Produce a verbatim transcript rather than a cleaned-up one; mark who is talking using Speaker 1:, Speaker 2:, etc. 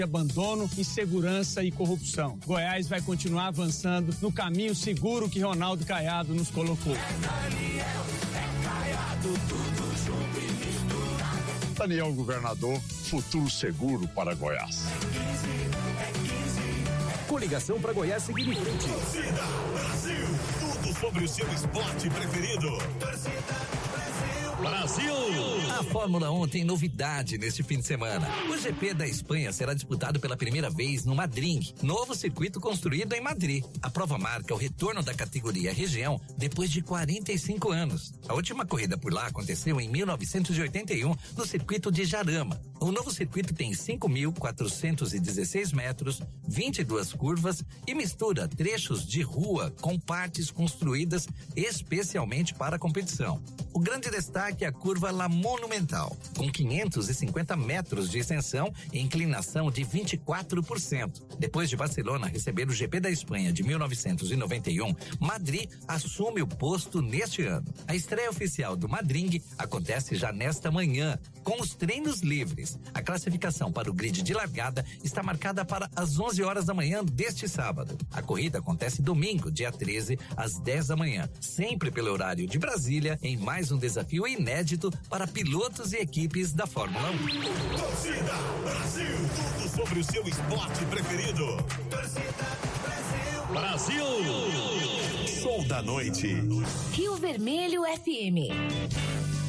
Speaker 1: abandono, insegurança e corrupção. Goiás vai continuar avançando no caminho seguro que Ronaldo Caiado nos colocou.
Speaker 2: É Daniel, é Caiado, tudo junto e misturado.
Speaker 3: Daniel Governador, futuro seguro para Goiás.
Speaker 2: É quinze, é quinze.
Speaker 4: Coligação para Goiás seguir em frente.
Speaker 5: Torcida Brasil, tudo sobre o seu esporte preferido.
Speaker 2: Torcida
Speaker 5: Brasil!
Speaker 4: A Fórmula um tem novidade neste fim de semana. O G P da Espanha será disputado pela primeira vez no Madrid, novo circuito construído em Madrid. A prova marca o retorno da categoria região depois de quarenta e cinco anos. A última corrida por lá aconteceu em mil novecentos e oitenta e um no circuito de Jarama. O novo circuito tem cinco mil quatrocentos e dezesseis metros, vinte e duas curvas e mistura trechos de rua com partes construídas especialmente para a competição. O grande destaque é a curva La Monumental, com quinhentos e cinquenta metros de extensão e inclinação de vinte e quatro por cento. Depois de Barcelona receber o G P da Espanha de mil novecentos e noventa e um, Madrid assume o posto neste ano. A estreia oficial do Madrid acontece já nesta manhã, com os treinos livres. A classificação para o grid de largada está marcada para as onze horas da manhã deste sábado. A corrida acontece domingo, dia treze, às dez da manhã, sempre pelo horário de Brasília, em mais um desafio inédito para pilotos e equipes da Fórmula um.
Speaker 5: Torcida Brasil, tudo sobre o seu esporte preferido.
Speaker 2: Torcida Brasil.
Speaker 5: Brasil! Show da noite.
Speaker 6: Rio Vermelho F M.